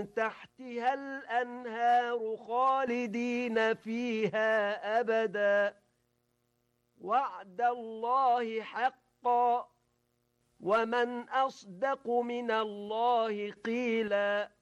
تحتها الأنهار خالدين فيها أبدا وعد الله حقا ومن أصدق من الله قيلا